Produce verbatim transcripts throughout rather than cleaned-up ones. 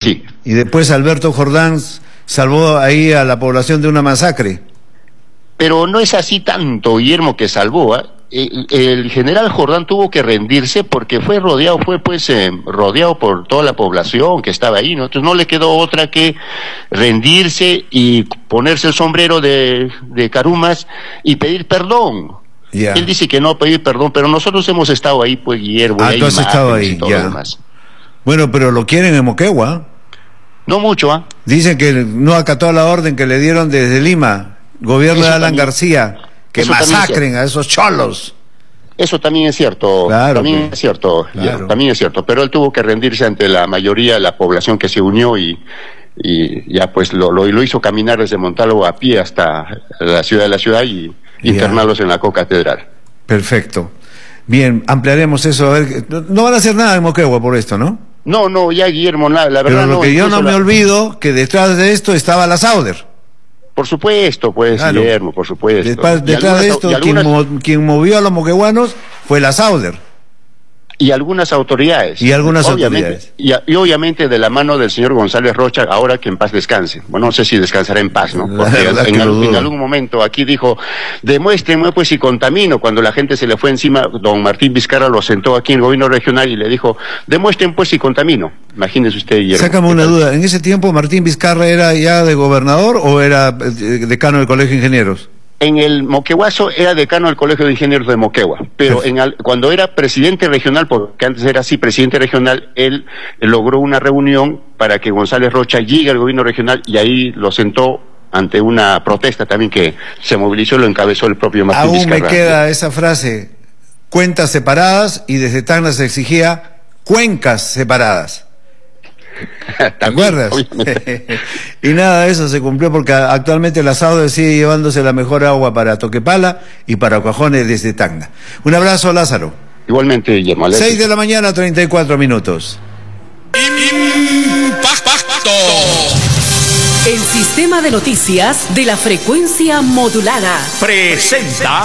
Sí. Y después Alberto Jordán salvó ahí a la población de una masacre. Pero no es así tanto, Guillermo, que salvó, ¿eh? El, el general Jordán tuvo que rendirse porque fue rodeado, fue pues eh, rodeado por toda la población que estaba ahí, ¿no? Entonces no le quedó otra que rendirse y ponerse el sombrero de, de Carumas y pedir perdón. Yeah. Él dice que no pedir perdón, pero nosotros hemos estado ahí, pues, Guillermo. Ah, y tú has estado ahí, ya. Bueno, pero lo quieren en Moquegua. No mucho, ¿ah? ¿eh? Dicen que no acató la orden que le dieron desde Lima, gobierno eso de Alan también, García, que masacren a esos cholos. Eso también es cierto, claro, también que, es cierto, claro. Ya, también es cierto, pero él tuvo que rendirse ante la mayoría de la población que se unió y, y ya pues lo, lo, lo hizo caminar desde Montalvo a pie hasta la ciudad de la ciudad y yeah. internarlos en la cocatedral. Perfecto. Bien, ampliaremos eso. A ver, no van a hacer nada en Moquegua por esto, ¿no? No, no, ya Guillermo, la, la verdad pero lo no. que yo no me la... olvido, que detrás de esto estaba la Sauder. Por supuesto, pues, claro. Guillermo, por supuesto. Después, detrás algunas, de esto, algunas... quien, mo quien movió a los moqueguanos fue la Sauder. Y algunas autoridades. Y algunas obviamente, autoridades. Y, y obviamente de la mano del señor González Rocha, ahora que en paz descanse. Bueno, no sé si descansará en paz, ¿no? Porque en, en, al, en algún momento aquí dijo, demuéstrenme pues si contamino. Cuando la gente se le fue encima, don Martín Vizcarra lo sentó aquí en el gobierno regional y le dijo, demuestren pues si contamino. Imagínese usted, Guillermo. Sácame una duda, ¿en ese tiempo Martín Vizcarra era ya de gobernador o era decano del Colegio de Ingenieros? En el Moqueguazo era decano del Colegio de Ingenieros de Moquegua, pero en al, cuando era presidente regional, porque antes era así, presidente regional, él logró una reunión para que González Rocha llegue al gobierno regional y ahí lo sentó ante una protesta también que se movilizó y lo encabezó el propio Martín Vizcarra. Aún me queda esa frase, cuentas separadas, y desde Tacna se exigía cuencas separadas. ¿Te acuerdas? Y nada de eso se cumplió porque actualmente la Sauder sigue llevándose la mejor agua para Toquepala y para Cuajones desde Tacna. Un abrazo, Lázaro. Igualmente, Guillermo. seis de la mañana, treinta y cuatro minutos. Impacto. El sistema de noticias de la frecuencia modulada presenta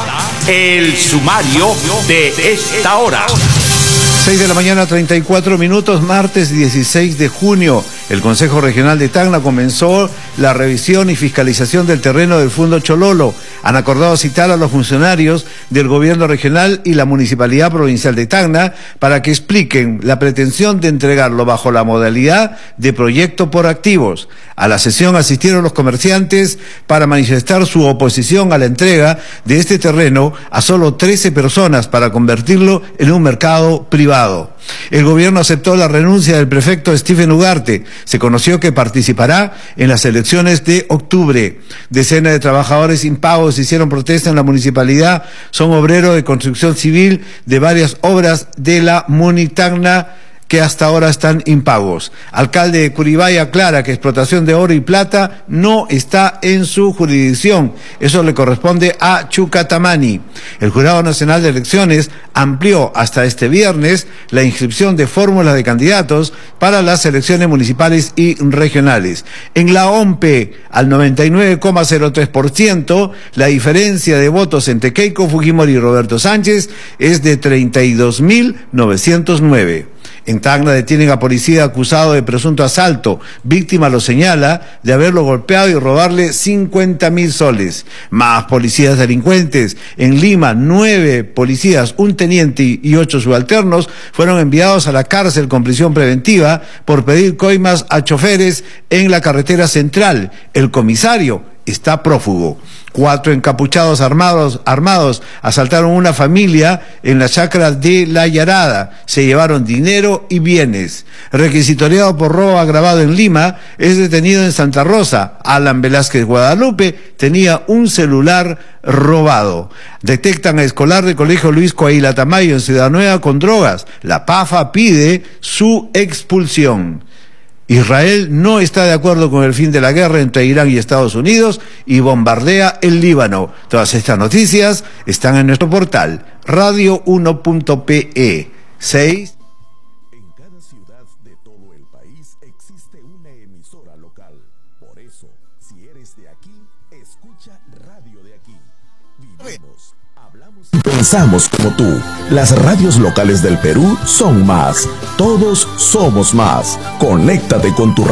el sumario de esta hora. seis de la mañana, treinta y cuatro minutos, martes dieciséis de junio. El Consejo Regional de Tacna comenzó la revisión y fiscalización del terreno del Fundo Chololo. Han acordado citar a los funcionarios del gobierno regional y la Municipalidad Provincial de Tacna para que expliquen la pretensión de entregarlo bajo la modalidad de proyecto por activos. A la sesión asistieron los comerciantes para manifestar su oposición a la entrega de este terreno a solo trece personas para convertirlo en un mercado privado. El gobierno aceptó la renuncia del prefecto Stephen Ugarte. Se conoció que participará en las elecciones de octubre. Decenas de trabajadores impagos hicieron protesta en la municipalidad. Son obreros de construcción civil de varias obras de la Munitacna que hasta ahora están impagos. Alcalde de Curibay aclara que explotación de oro y plata no está en su jurisdicción. Eso le corresponde a Chucatamani. El Jurado Nacional de Elecciones amplió hasta este viernes la inscripción de fórmulas de candidatos para las elecciones municipales y regionales. En la O M P E, al noventa y nueve coma cero tres por ciento, la diferencia de votos entre Keiko Fujimori y Roberto Sánchez es de treinta y dos mil novecientos nueve. En Tacna detienen a policía acusado de presunto asalto. Víctima lo señala de haberlo golpeado y robarle cincuenta mil soles. Más policías delincuentes. En Lima, nueve policías, un teniente y ocho subalternos fueron enviados a la cárcel con prisión preventiva por pedir coimas a choferes en la carretera central. El comisario está prófugo. Cuatro encapuchados armados, armados asaltaron una familia en la chacra de La Yarada. Se llevaron dinero y bienes. Requisitoriado por robo agravado en Lima, es detenido en Santa Rosa. Alan Velázquez Guadalupe tenía un celular robado. Detectan a escolar del Colegio Luis Coahuila Tamayo en Ciudad Nueva con drogas. La PAFA pide su expulsión. Israel no está de acuerdo con el fin de la guerra entre Irán y Estados Unidos y bombardea el Líbano. Todas estas noticias están en nuestro portal radio uno punto pe. seis. En cada ciudad de todo el país existe una emisora local. Por eso, si eres de aquí, escucha Radio de Aquí. Vivimos, hablamos y pensamos como tú. Las radios locales del Perú son más. Todos somos más. Conéctate con tu